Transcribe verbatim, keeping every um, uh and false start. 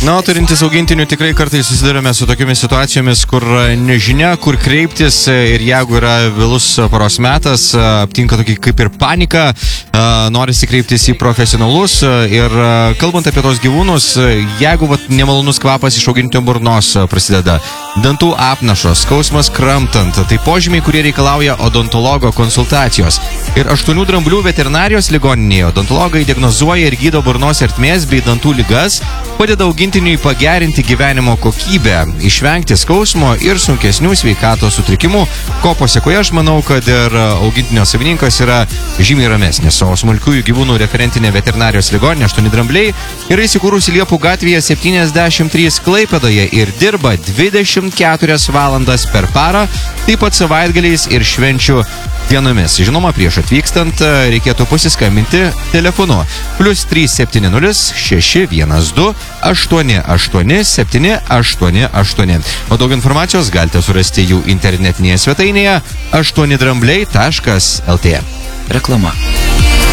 Na, turintys augintinių tikrai kartais susidurime su tokiamis situacijomis, kur nežinia, kur kreiptis ir jeigu yra vėlus paros metas, aptinka tokį kaip ir panika, norisi kreiptis į profesionalus ir kalbant apie tos gyvūnus, jeigu vat, nemalonus kvapas iš augintinio burnos prasideda, dantų apnašos, skausmas kramtant, tai požymiai, kurie reikalauja odontologo konsultacijos. Ir aštuonių dramblių veterinarijos ligoninėje odontologai diagnozuoja ir gydo burnos ertmės bei dantų ligas, padeda augintiniui pagerinti gyvenimo kokybę, išvengti skausmo ir sunkesnių sveikatos sutrikimų, ko pasiekoje aš manau, kad ir augintinio savininkas yra žymiai ramesnis. O smulkiųjų gyvūnų referentinė veterinarijos ligoninė aštuoni drambliai yra įsikūrusi Liepų gatvėje septyniasdešimt trys Klaipėdoje ir dirba dvidešimt keturias valandas per parą, taip pat savaitgaliais ir švenčių dienomis. Žinoma, prieš atvykstant reikėtų pasiskambinti telefonu plius trys septyni nulis šeši vienas du aštuoni aštuoni septyni aštuoni aštuoni. O daug informacijos galite surasti jų internetinėje svetainėje aštuoni drambliai taškas lt. Reklama.